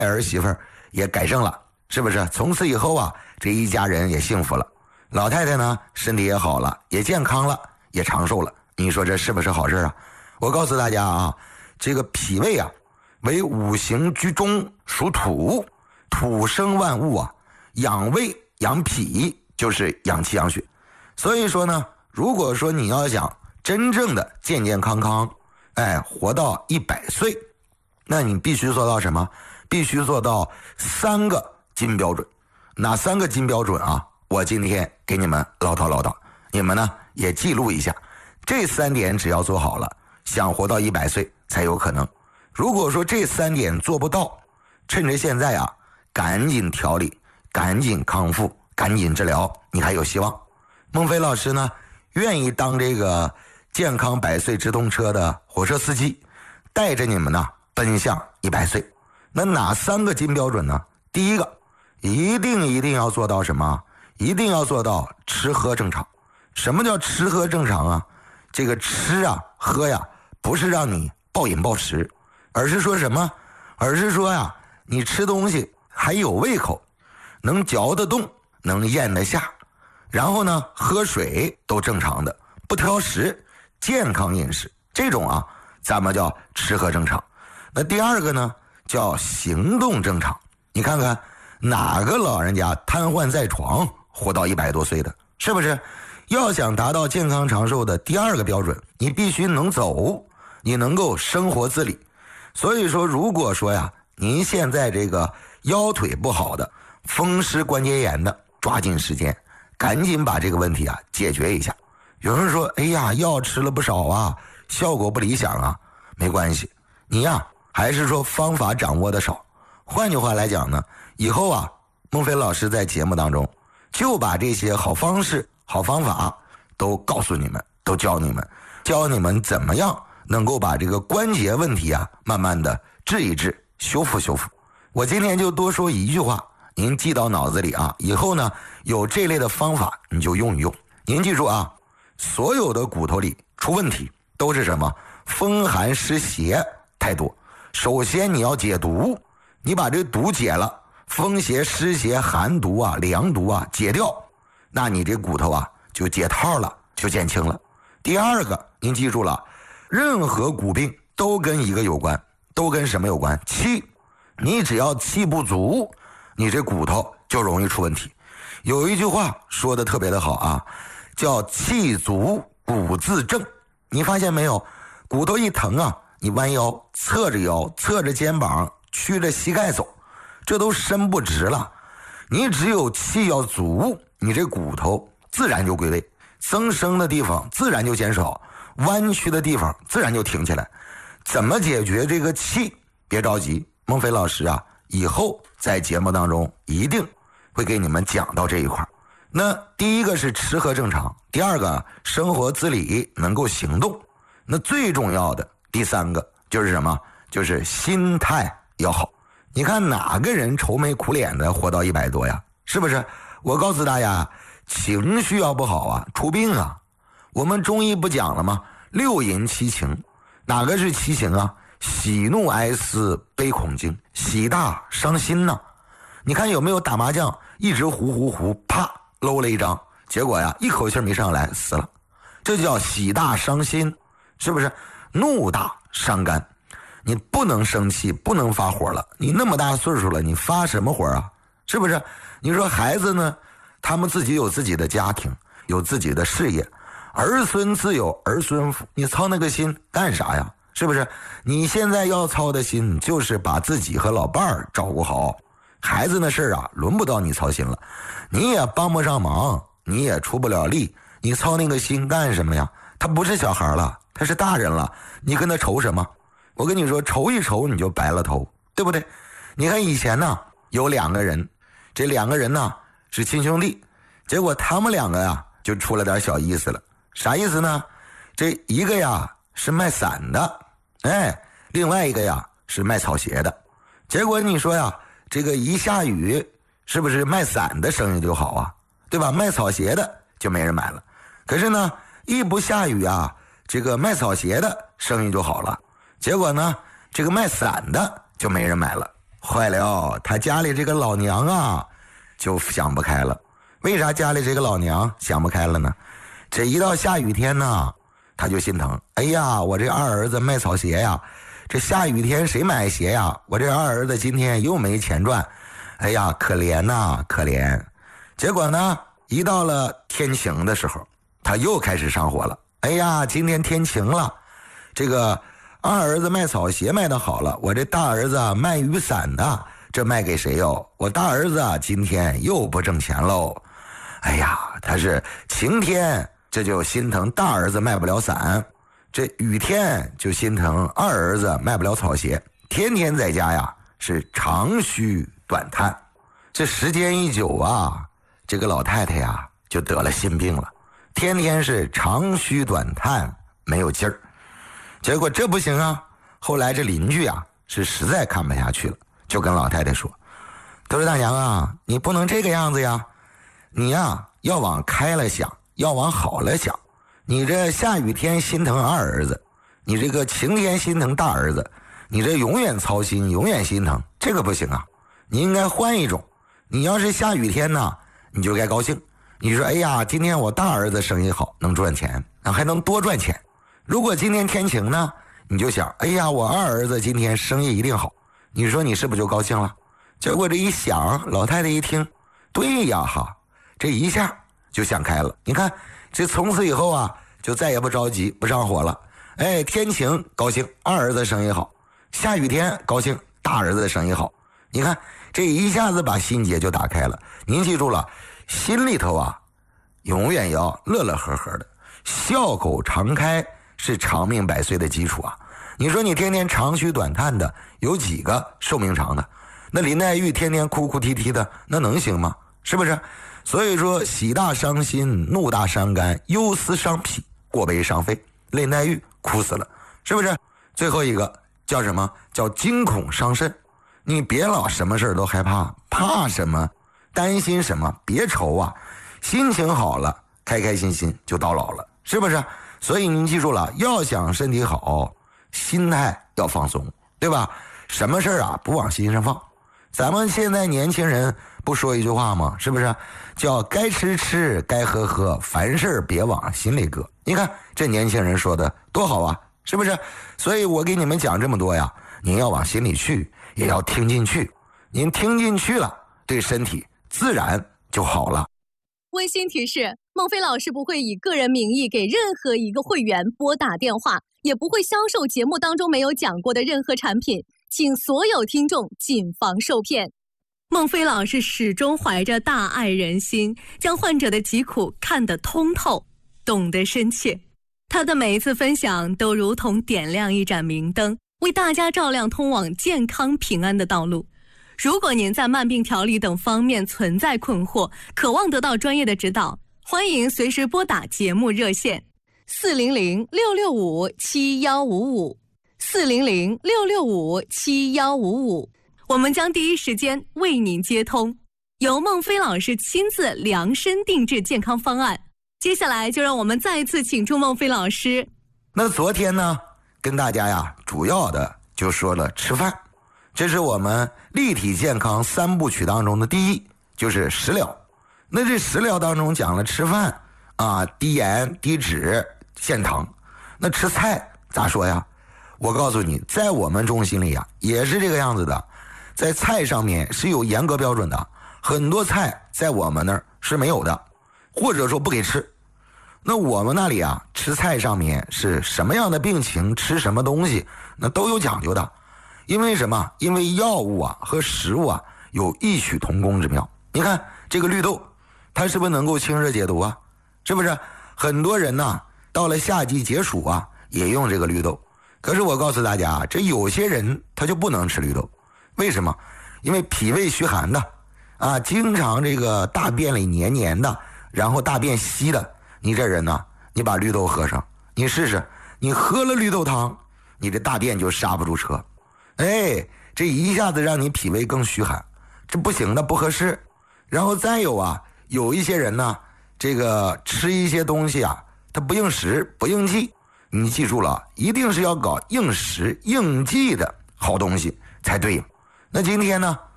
儿媳妇儿也改正了，是不是？从此以后啊，这一家人也幸福了。老太太呢，身体也好了，也健康了，也长寿了。你说这是不是好事啊？我告诉大家啊，这个脾胃啊，为五行居中，属土，土生万物啊，养胃养脾就是养气养血。所以说呢，如果说你要想真正的健健康康，活到100岁，那你必须做到什么？必须做到3个金标准。哪3个金标准啊？我今天给你们唠叨，你们呢也记录一下。这3点只要做好了，想活到100岁才有可能。如果说这3点做不到，趁着现在啊，赶紧调理，赶紧康复，赶紧治疗，你还有希望。孟非老师呢，愿意当这个健康100岁直通车的火车司机，带着你们呢奔向100岁。那哪3个金标准呢？第一个，一定要做到什么？一定要做到吃喝正常。什么叫吃喝正常啊？这个吃啊喝呀，不是让你暴饮暴食，而是说什么？而是说呀，你吃东西还有胃口，能嚼得动，能咽得下，然后呢，喝水都正常的，不挑食，健康饮食，这种啊，咱们叫吃喝正常。那第2个呢，叫行动正常。你看看哪个老人家瘫痪在床活到100多岁的，是不是？要想达到健康长寿的第2个标准，你必须能走，你能够生活自理。所以说，如果说呀，您现在这个腰腿不好的，风湿关节炎的，抓紧时间赶紧把这个问题啊解决一下。有人说，哎呀，药吃了不少啊，效果不理想啊。没关系，你呀还是说方法掌握的少。换句话来讲呢，以后啊，孟非老师在节目当中就把这些好方式好方法都告诉你们，都教你们怎么样能够把这个关节问题啊慢慢的治一治，修复。我今天就多说一句话，您记到脑子里啊，以后呢有这类的方法你就用一用。您记住啊，所有的骨头里出问题都是什么？风寒湿邪太多。首先你要解毒，你把这毒解了，风邪湿邪寒毒啊凉毒啊解掉，那你这骨头啊就解套了，就减轻了。第2个，您记住了，任何骨病都跟一个有关，都跟什么有关？气。你只要气不足，你这骨头就容易出问题。有一句话说的特别的好啊，叫气足骨自正。你发现没有？骨头一疼啊，你弯腰，侧着腰，侧着肩膀，曲着膝盖走，这都伸不直了。你只有气要足，你这骨头自然就归位，增生的地方自然就减少，弯曲的地方自然就挺起来。怎么解决这个气？别着急，孟非老师啊，以后在节目当中一定会给你们讲到这一块。那第1个是吃喝正常，第2个生活自理，能够行动。那最重要的第3个就是什么？就是心态要好。你看哪个人愁眉苦脸的活到100多呀？是不是？我告诉大家，情绪要不好啊，出病啊。我们中医不讲了吗？6淫7情，哪个是7情啊？喜怒哀思悲恐惊，喜大伤心呐。你看有没有打麻将一直胡，啪搂了一张，结果呀一口气没上来死了，这叫喜大伤心，是不是？怒大伤肝，你不能生气，不能发火了，你那么大岁数了，你发什么火啊？是不是？你说孩子呢，他们自己有自己的家庭，有自己的事业，儿孙自有儿孙福，你操那个心干啥呀？是不是？你现在要操的心就是把自己和老伴儿照顾好，孩子的事啊轮不到你操心了，你也帮不上忙，你也出不了力，你操那个心干什么呀？他不是小孩了，他是大人了，你跟他愁什么？我跟你说，愁一愁你就白了头，对不对？你看以前呢有2个人，这2个人呢是亲兄弟，结果他们2个呀就出了点小意思了。啥意思呢？这一个呀是卖伞的，另外一个呀是卖草鞋的。结果你说呀，这个一下雨，是不是卖伞的生意就好啊？对吧？卖草鞋的就没人买了。可是呢，一不下雨啊，这个卖草鞋的生意就好了。结果呢，这个卖伞的就没人买了。 坏了，他家里这个老娘啊就想不开了。为啥家里这个老娘想不开了呢？这一到下雨天呢，他就心疼。哎呀，我这二儿子卖草鞋呀，这下雨天谁买鞋呀？我这二儿子今天又没钱赚，哎呀，可怜呐，可怜。结果呢，一到了天晴的时候，他又开始上火了。哎呀，今天天晴了，这个二儿子卖草鞋卖得好了，我这大儿子卖雨伞的，这卖给谁哟？我大儿子今天又不挣钱喽。哎呀，他是晴天这就心疼大儿子卖不了伞，这雨天就心疼二儿子卖不了草鞋，天天在家呀是长吁短叹。这时间一久啊，这个老太太呀就得了心病了，天天是长吁短叹，没有劲儿。结果这不行啊，后来这邻居啊是实在看不下去了，就跟老太太说：“都是大娘啊，你不能这个样子呀，你呀要往开了想，要往好了想。你这下雨天心疼二儿子，你这个晴天心疼大儿子，你这永远操心，永远心疼，这个不行啊。你应该换一种，你要是下雨天呢，你就该高兴。你说，哎呀，今天我大儿子生意好，能赚钱，还能多赚钱。如果今天天晴呢，你就想，哎呀，我二儿子今天生意一定好。你说你是不是就高兴了？结果这一想，老太太一听，对呀哈，这一下就想开了。你看，这从此以后啊，就再也不着急，不上火了。哎，天晴高兴，二儿子生意好；下雨天高兴，大儿子的生意好。你看，这一下子把心结就打开了。您记住了，心里头啊，永远要乐乐呵呵的，笑口常开是长命百岁的基础啊。你说你天天长吁短叹的，有几个寿命长的？那林黛玉天天哭哭啼啼的，那能行吗？是不是？所以说，喜大伤心，怒大伤肝，忧思伤脾，过悲伤肺。林黛玉哭死了，是不是？最后一个叫什么？叫惊恐伤肾。你别老什么事都害怕，怕什么？担心什么？别愁啊！心情好了，开开心心就到老了，是不是？所以您记住了，要想身体好，心态要放松，对吧？什么事啊不往心上放。咱们现在年轻人不说一句话吗？是不是？叫该吃吃，该喝喝，凡事别往心里搁。你看这年轻人说的多好啊，是不是？所以我给你们讲这么多呀，您要往心里去，也要听进去。您听进去了，对身体自然就好了。 温馨提示：孟非老师不会以个人名义给任何一个会员拨打电话，也不会销售节目当中没有讲过的任何产品，请所有听众谨防受骗。孟非老师始终怀着大爱人心，将患者的疾苦看得通透，懂得深切。他的每一次分享都如同点亮一盏明灯，为大家照亮通往健康平安的道路。如果您在慢病调理等方面存在困惑，渴望得到专业的指导，欢迎随时拨打节目热线400-665-7155 400-665-7155，我们将第一时间为您接通，由孟非老师亲自量身定制健康方案。接下来就让我们再一次请出孟非老师。 那昨天呢，跟大家呀主要的就说了吃饭，这是我们立体健康三部曲当中的第一，就是食疗。那这食疗当中讲了吃饭啊，低盐低脂限糖。那吃菜咋说呀？我告诉你，在我们中心里呀也是这个样子的，在菜上面是有严格标准的，很多菜在我们那儿是没有的，或者说不给吃。那我们那里啊，吃菜上面是什么样的病情吃什么东西，那都有讲究的。因为什么？因为药物啊和食物啊有异曲同工之妙。你看这个绿豆，它是不是能够清热解毒啊？是不是？很多人呢，到了夏季解暑啊，也用这个绿豆。可是我告诉大家，这有些人他就不能吃绿豆。为什么？因为脾胃虚寒的啊，经常这个大便里黏黏的，然后大便稀的。你这人呢，你把绿豆喝上，你试试，你喝了绿豆汤，你这大便就刹不住车。哎，这一下子让你脾胃更虚寒，这不行的，不合适。然后再有啊，有一些人呢，这个吃一些东西啊，他不应时不应季。你记住了，一定是要搞应时应季的好东西才对。 那今天呢，